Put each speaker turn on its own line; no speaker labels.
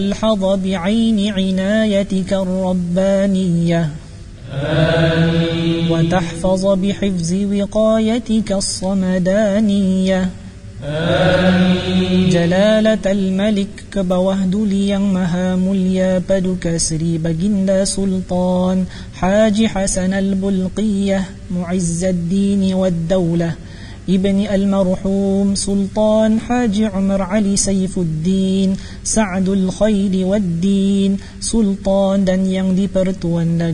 الحظ بعين عنايتك الربانية آمين. وتحفظ بحفظ وقايتك الصمدانية آمين. جلالة الملك كبوهد ليang maha mulia paduka Sri Baginda Sultan Haji Hasan al-Bulqiyah معز الدين والدولة ابن المرحوم سلطان حاج عمر علي سيف الدين سعد الخير والدين سلطان dan yang dipertuan